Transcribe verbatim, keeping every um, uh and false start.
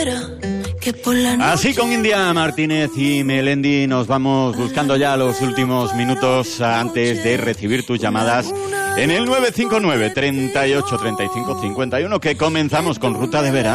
Así con India Martínez y Melendi nos vamos buscando ya los últimos minutos antes de recibir tus llamadas en el nueve cinco nueve, treinta y ocho, treinta y cinco, cincuenta y uno, que comenzamos con Ruta de Verano.